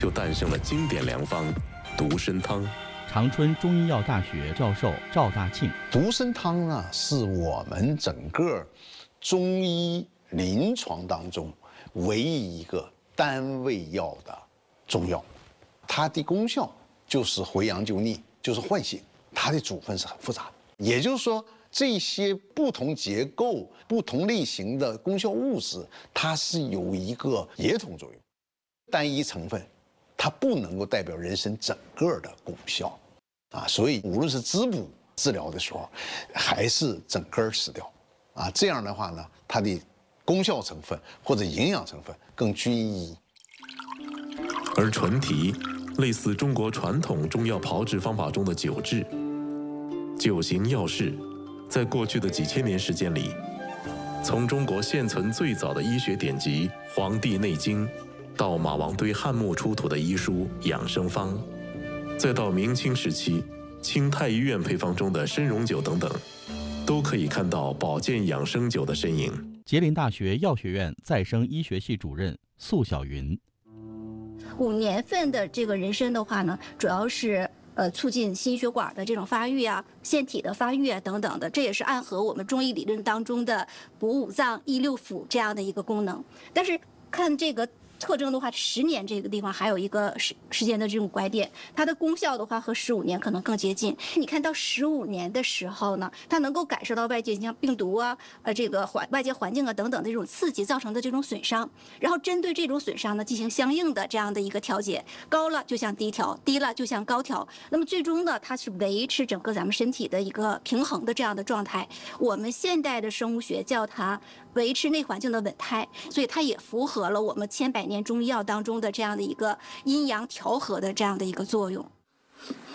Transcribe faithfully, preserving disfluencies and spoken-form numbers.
就诞生了经典良方独参汤。 长春中医药大学教授赵大庆， 独参汤呢，是我们整个中医临床当中唯一一个单味药的中药，它的功效就是回阳救逆，就是唤醒。它的组分是很复杂的，也就是说，这些不同结构、不同类型的功效物质，它是有一个协同作用。单一成分，它不能够代表人参整个的功效，啊，所以无论是滋补治疗的时候，还是整根吃掉，啊，这样的话呢，它的功效成分或者营养成分更均一。 而纯提类似中国传统中药炮制方法中的灸治，九行药事，在过去的几千年时间里，从中国现存最早的医学典籍《黄帝内经》，到马王堆汉墓出土的医书《养生方》，再到明清时期清太医院配方中的参茸酒等等，都可以看到保健养生酒的身影。 吉林大学药学院再生医学系主任宿晓云， 五年份的这个人参的话呢，主要是呃促进心血管的这种发育啊、腺体的发育啊等等的，这也是暗合我们中医理论当中的补五脏、益六腑这样的一个功能。但是看这个特征的话，十年这个地方还有一个时时间的这种拐点，它的功效的话和十五年可能更接近。你看到十五年的时候呢，它能够感受到外界像病毒啊、呃这个环外界环境啊等等的这种刺激造成的这种损伤，然后针对这种损伤呢进行相应的这样的一个调节，高了就像低调，低了就像高调。那么最终呢，它是维持整个咱们身体的一个平衡的这样的状态。我们现代的生物学叫它维持内环境的稳态，所以它也符合了我们千百年中医药当中的这样的一个阴阳调和的这样的一个作用。